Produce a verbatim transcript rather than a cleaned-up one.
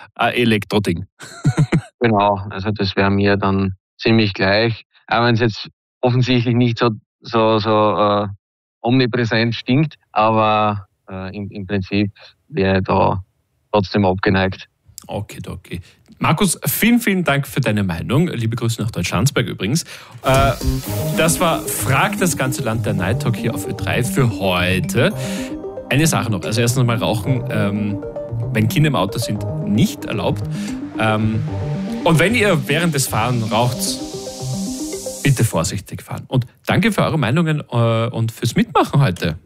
ein Elektroding. Genau, also das wäre mir dann ziemlich gleich. Auch wenn es jetzt offensichtlich nicht so, so, so äh, omnipräsent stinkt, aber äh, im, im Prinzip wäre da trotzdem abgeneigt. Okay, okay. Markus, vielen, vielen Dank für deine Meinung. Liebe Grüße nach Deutschlandsberg übrigens. Äh, das war Frag das ganze Land, der Night Talk hier auf Ö drei für heute. Eine Sache noch. Also erstens mal Rauchen, ähm, wenn Kinder im Auto sind, nicht erlaubt. Ähm, und wenn ihr während des Fahren raucht, bitte vorsichtig fahren. Und danke für eure Meinungen äh, und fürs Mitmachen heute.